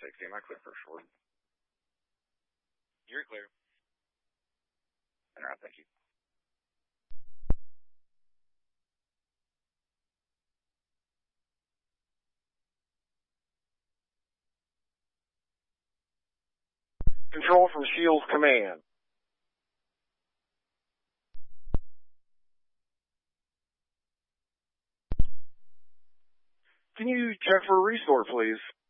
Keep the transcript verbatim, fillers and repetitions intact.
sixty. Am I clear for short? You're clear. All right, thank you. Control from Shields Command. Can you check for a restore, please?